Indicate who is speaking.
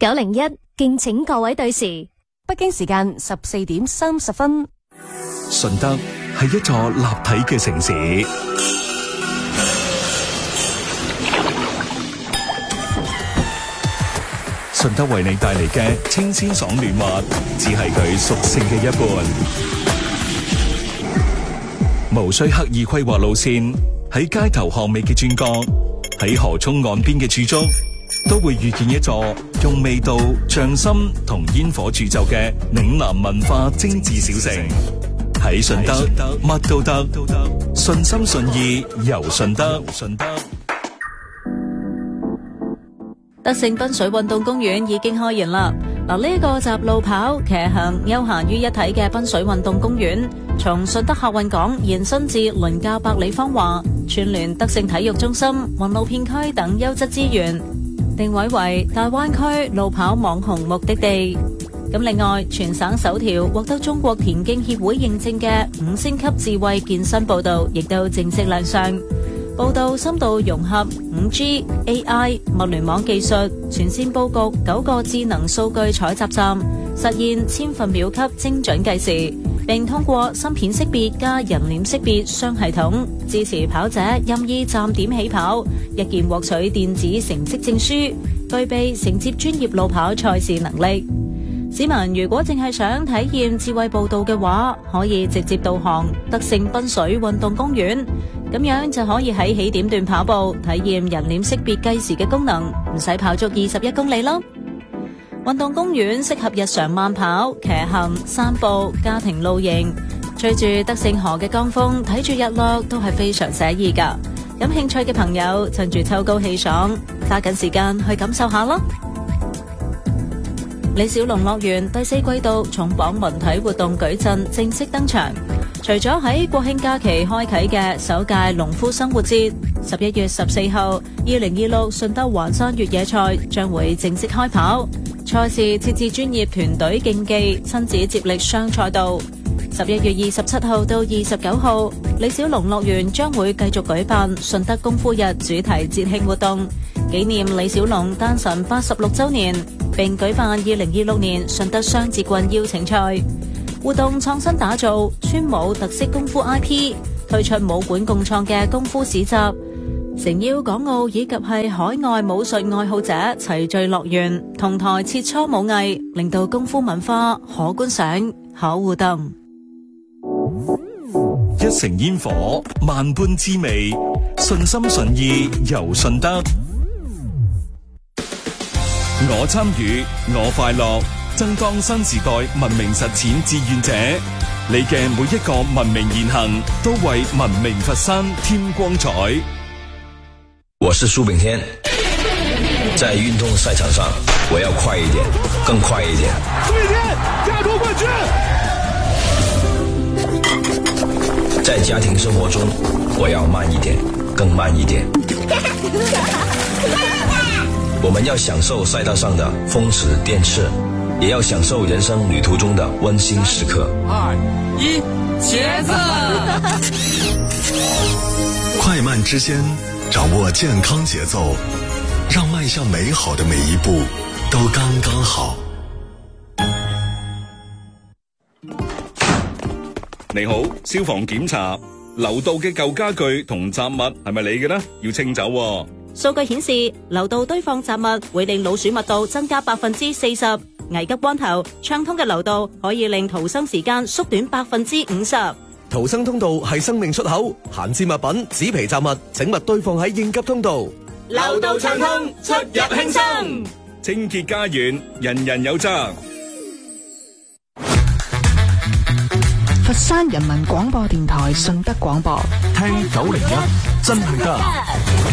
Speaker 1: 901，敬請各位對時。
Speaker 2: 北京時間14點30分。
Speaker 3: 順德係一座立體嘅城市，順德為你帶嚟嘅清鮮爽嫩滑，只係佢屬性嘅一半。無需刻意規劃路線，喺街頭巷尾嘅轉角，喺河涌岸邊嘅駐足，都會遇見一座用味道、匠心同煙火鑄就嘅嶺南文化精緻小城。喺順德，乜都得，順心順意遊順德。
Speaker 4: 德勝濱水運動公園已經開園啦！嗱，呢個集路跑、騎行、休閒於一體嘅濱水運動公園，從順德客運港延伸至鄰近百里芳華，串聯德勝體育中心、雲路片區等優質資源，定位為大灣區路跑網紅目的地。咁另外，全省首條獲得中國田徑協會認證嘅5星級智慧健身步道，亦都正式亮相。步道深度融合 5G、AI、物聯網技術，全線佈局9個智能數據採集站，實現千分秒級精準計時，並通過芯片識別加人臉識別雙系統，支持跑者任意站點起跑，一鍵獲取電子成績證書，具備承接專業路跑賽事能力。市民如果淨係想體驗智慧步道嘅話，可以直接導航德勝濱水運動公園，咁樣就可以喺起點段跑步，體驗人臉識別計時嘅功能，唔使跑足21公里咯。運動公園適合日常慢跑、騎行、散步、家庭露營，隨住德勝河嘅江風，睇住日落都係非常寫意噶。感興趣嘅朋友趁住秋高氣爽，揸緊時間去感受下咯。李小龍樂園第4季度重磅文體活動矩陣正式登場，除咗喺國慶假期開啟嘅首屆農夫生活節，11月14號2026順德環山越野賽將會正式開跑。賽事設置專業團隊競技、親子接力雙賽道。11月27號到29號，李小龍樂園將會繼續舉辦順德功夫日主題節慶活動，紀念李小龍誕辰86週年，並舉辦2026年順德雙節棍邀請賽。活動創新打造村武特色功夫 IP， 推出武館共創嘅功夫市集，誠邀港澳以及係海外武術愛好者齊聚樂園，同台切磋武藝，令到功夫文化可觀賞、可互動。
Speaker 3: 一城煙火，萬般滋味，順心順意遊順德。我參與，我快樂，爭當新時代文明實踐志願者。你嘅每一個文明言行，都為文明佛山添光彩。
Speaker 5: 我是蘇炳添，在運動賽場上，我要快一點，更快一點。蘇炳添，亞洲冠軍。在家庭生活中，我要慢一點，更慢一點。我們要享受賽道上的風馳電掣，也要享受人生旅途中的溫馨時刻。2、1，茄子！
Speaker 6: 快慢之間，掌握健康節奏，讓邁向美好的每一步都剛剛好。
Speaker 3: 你好，消防檢查，樓道嘅舊家具同雜物係咪你嘅呢？要清走喎。
Speaker 4: 數據顯示，樓道堆放雜物會令老鼠密度增加40%，危急關頭，暢通嘅樓道可以令逃生時間縮短50%。
Speaker 7: 逃生通道係生命出口，閒置物品、紙皮雜物，請勿堆放喺應急通道。
Speaker 8: 樓道暢通，出入輕鬆。
Speaker 3: 清潔家園，人人有責。
Speaker 9: 佛山人民廣播電台順德廣播，
Speaker 6: 聽901真係得。